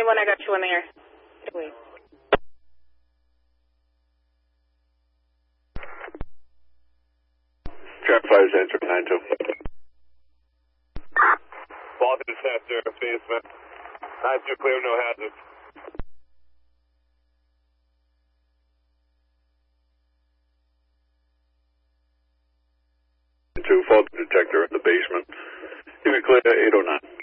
Same one I got you in the air. Wait. Trap 5's answer 92. Ball detector, basement. 92 clear, no hazards. 2 fault detector in the basement. Give me clear 809.